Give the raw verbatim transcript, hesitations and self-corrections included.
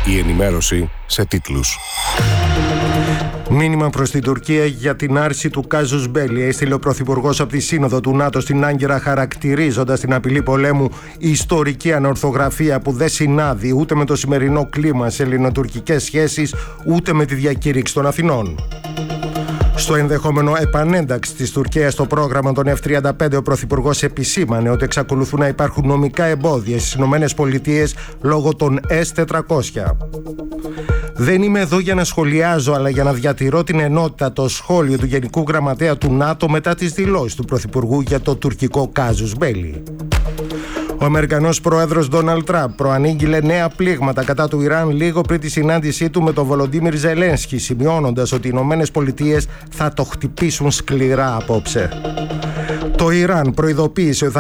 Η ενημέρωση σε τίτλους. Μήνυμα προς την Τουρκία για την άρση του κάζους μπέλι έστειλε ο Πρωθυπουργός από τη Σύνοδο του ΝΑΤΟ στην Άγκυρα, χαρακτηρίζοντας την απειλή πολέμου ιστορική ανορθογραφία που δεν συνάδει ούτε με το σημερινό κλίμα σε ελληνοτουρκικές σχέσεις, ούτε με τη διακήρυξη των Αθηνών. Στο ενδεχόμενο επανένταξη της Τουρκίας στο πρόγραμμα των εφ τριάντα πέντε, ο Πρωθυπουργός επισήμανε ότι εξακολουθούν να υπάρχουν νομικά εμπόδια στις ΗΠΑ λόγω των ες τετρακόσια. Δεν είμαι εδώ για να σχολιάζω, αλλά για να διατηρώ την ενότητα, το σχόλιο του Γενικού Γραμματέα του ΝΑΤΟ μετά τις δηλώσεις του Πρωθυπουργού για το τουρκικό κάζους μπέλι. Ο Αμερικανός πρόεδρος Ντόναλντ Τραμπ προανήγγειλε νέα πλήγματα κατά του Ιράν λίγο πριν τη συνάντησή του με τον Βολοντίμιρ Ζελένσκι, σημειώνοντας ότι οι Ηνωμένες Πολιτείες θα το χτυπήσουν σκληρά απόψε. Το Ιράν προειδοποίησε ότι θα